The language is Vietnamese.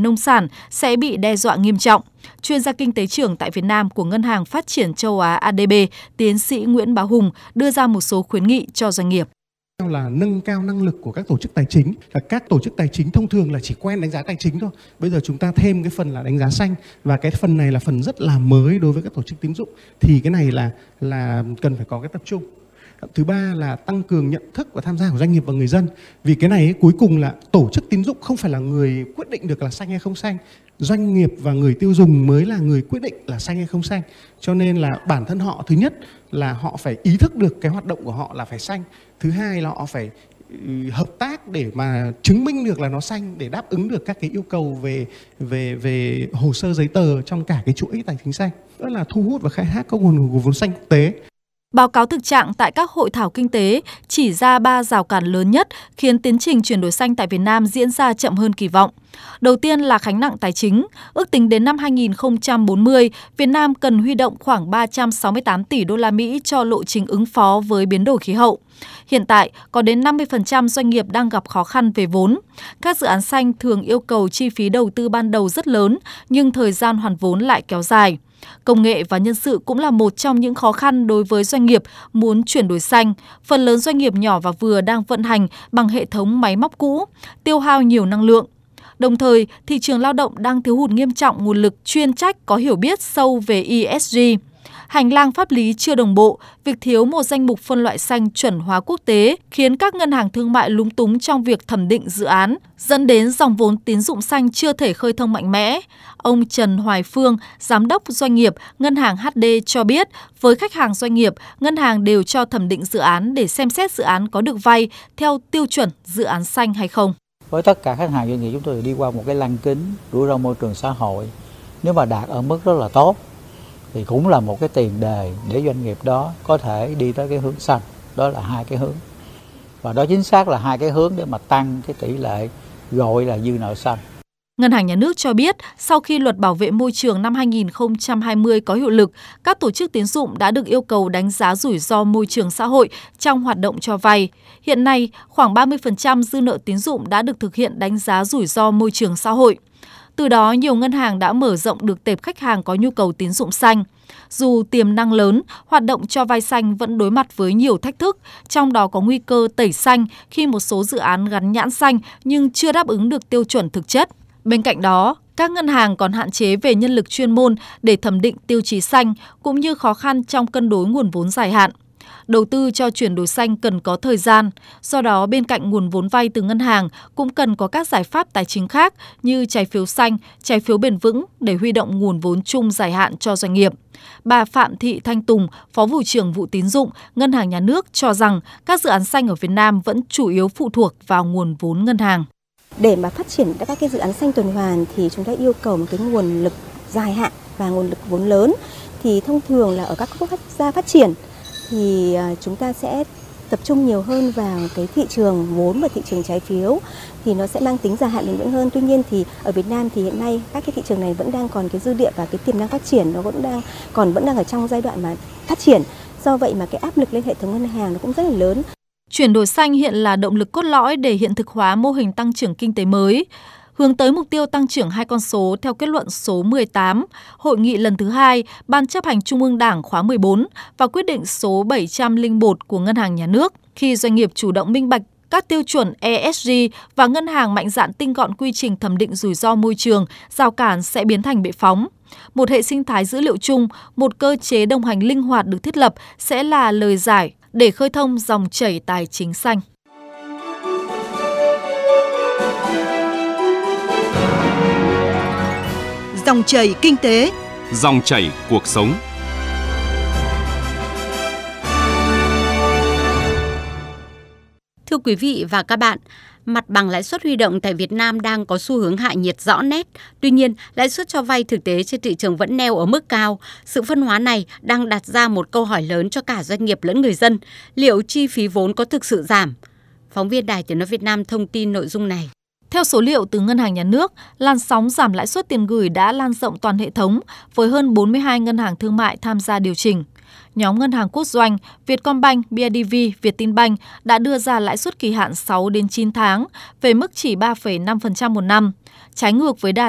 ngành nông sản sẽ bị đe dọa nghiêm trọng. Chuyên gia kinh tế trưởng tại Việt Nam của Ngân hàng Phát triển Châu Á ADB, tiến sĩ Nguyễn Bá Hùng đưa ra một số khuyến nghị cho doanh nghiệp. Là nâng cao năng lực của các tổ chức tài chính. Các tổ chức tài chính thông thường là chỉ quen đánh giá tài chính thôi. Bây giờ chúng ta thêm cái phần là đánh giá xanh, và cái phần này là phần rất là mới đối với các tổ chức tín dụng. Thì cái này là cần phải có cái tập trung. Thứ ba là tăng cường nhận thức và tham gia của doanh nghiệp và người dân. Vì cái này cuối cùng là tổ chức tín dụng không phải là người quyết định được là xanh hay không xanh. Doanh nghiệp và người tiêu dùng mới là người quyết định là xanh hay không xanh. Cho nên là bản thân họ, thứ nhất là họ phải ý thức được cái hoạt động của họ là phải xanh. Thứ hai là họ phải hợp tác để mà chứng minh được là nó xanh, để đáp ứng được các cái yêu cầu về hồ sơ giấy tờ trong cả cái chuỗi tài chính xanh. Đó là thu hút và khai thác các nguồn vốn xanh quốc tế. Báo cáo thực trạng tại các hội thảo kinh tế chỉ ra 3 rào cản lớn nhất khiến tiến trình chuyển đổi xanh tại Việt Nam diễn ra chậm hơn kỳ vọng. Đầu tiên là gánh nặng tài chính. Ước tính đến năm 2040, Việt Nam cần huy động khoảng 368 tỷ đô la Mỹ cho lộ trình ứng phó với biến đổi khí hậu. Hiện tại, có đến 50% doanh nghiệp đang gặp khó khăn về vốn. Các dự án xanh thường yêu cầu chi phí đầu tư ban đầu rất lớn, nhưng thời gian hoàn vốn lại kéo dài. Công nghệ và nhân sự cũng là một trong những khó khăn đối với doanh nghiệp muốn chuyển đổi xanh. Phần lớn doanh nghiệp nhỏ và vừa đang vận hành bằng hệ thống máy móc cũ, tiêu hao nhiều năng lượng. Đồng thời, thị trường lao động đang thiếu hụt nghiêm trọng nguồn lực chuyên trách có hiểu biết sâu về ESG. Hành lang pháp lý chưa đồng bộ, việc thiếu một danh mục phân loại xanh chuẩn hóa quốc tế khiến các ngân hàng thương mại lúng túng trong việc thẩm định dự án, dẫn đến dòng vốn tín dụng xanh chưa thể khơi thông mạnh mẽ. Ông Trần Hoài Phương, Giám đốc doanh nghiệp Ngân hàng HD cho biết, với khách hàng doanh nghiệp, ngân hàng đều cho thẩm định dự án để xem xét dự án có được vay theo tiêu chuẩn dự án xanh hay không. Với tất cả khách hàng doanh nghiệp, chúng tôi đi qua một cái lăng kính rủi ro môi trường xã hội. Nếu mà đạt ở mức rất là tốt thì cũng là một cái tiền đề để doanh nghiệp đó có thể đi tới cái hướng xanh. Đó là hai cái hướng. Và đó chính xác là hai cái hướng để mà tăng cái tỷ lệ gọi là dư nợ xanh. Ngân hàng Nhà nước cho biết, sau khi luật bảo vệ môi trường năm 2020 có hiệu lực, các tổ chức tín dụng đã được yêu cầu đánh giá rủi ro môi trường xã hội trong hoạt động cho vay. Hiện nay, khoảng 30% dư nợ tín dụng đã được thực hiện đánh giá rủi ro môi trường xã hội. Từ đó, nhiều ngân hàng đã mở rộng được tệp khách hàng có nhu cầu tín dụng xanh. Dù tiềm năng lớn, hoạt động cho vay xanh vẫn đối mặt với nhiều thách thức, trong đó có nguy cơ tẩy xanh khi một số dự án gắn nhãn xanh nhưng chưa đáp ứng được tiêu chuẩn thực chất. Bên cạnh đó, các ngân hàng còn hạn chế về nhân lực chuyên môn để thẩm định tiêu chí xanh, cũng như khó khăn trong cân đối nguồn vốn dài hạn. Đầu tư cho chuyển đổi xanh cần có thời gian, do đó bên cạnh nguồn vốn vay từ ngân hàng cũng cần có các giải pháp tài chính khác như trái phiếu xanh, trái phiếu bền vững để huy động nguồn vốn chung dài hạn cho doanh nghiệp. Bà Phạm Thị Thanh Tùng, Phó vụ trưởng vụ tín dụng, Ngân hàng Nhà nước cho rằng các dự án xanh ở Việt Nam vẫn chủ yếu phụ thuộc vào nguồn vốn ngân hàng. Để mà phát triển các cái dự án xanh tuần hoàn thì chúng ta yêu cầu một cái nguồn lực dài hạn và nguồn lực vốn lớn. Thì thông thường là ở các quốc gia phát triển thì chúng ta sẽ tập trung nhiều hơn vào cái thị trường vốn và thị trường trái phiếu thì nó sẽ mang tính dài hạn bền vững hơn. Tuy nhiên thì ở Việt Nam thì hiện nay các cái thị trường này vẫn đang còn cái dư địa và cái tiềm năng phát triển, nó vẫn đang ở trong giai đoạn mà phát triển. Do vậy mà cái áp lực lên hệ thống ngân hàng nó cũng rất là lớn. Chuyển đổi xanh hiện là động lực cốt lõi để hiện thực hóa mô hình tăng trưởng kinh tế mới. Hướng tới mục tiêu tăng trưởng 2 con số theo kết luận số 18, Hội nghị lần thứ 2, Ban chấp hành Trung ương Đảng khóa 14 và quyết định số 701 của Ngân hàng Nhà nước. Khi doanh nghiệp chủ động minh bạch các tiêu chuẩn ESG và ngân hàng mạnh dạn tinh gọn quy trình thẩm định rủi ro môi trường, rào cản sẽ biến thành bệ phóng. Một hệ sinh thái dữ liệu chung, một cơ chế đồng hành linh hoạt được thiết lập sẽ là lời giải để khơi thông dòng chảy tài chính xanh. Dòng chảy kinh tế, dòng chảy cuộc sống. Thưa quý vị và các bạn, mặt bằng lãi suất huy động tại Việt Nam đang có xu hướng hạ nhiệt rõ nét. Tuy nhiên, lãi suất cho vay thực tế trên thị trường vẫn neo ở mức cao. Sự phân hóa này đang đặt ra một câu hỏi lớn cho cả doanh nghiệp lẫn người dân. Liệu chi phí vốn có thực sự giảm? Phóng viên Đài Tiếng nói Việt Nam thông tin nội dung này. Theo số liệu từ Ngân hàng Nhà nước, làn sóng giảm lãi suất tiền gửi đã lan rộng toàn hệ thống với hơn 42 ngân hàng thương mại tham gia điều chỉnh. Nhóm ngân hàng quốc doanh Vietcombank, BIDV, Vietinbank đã đưa ra lãi suất kỳ hạn 6 đến 9 tháng về mức chỉ 3,5% một năm, trái ngược với đà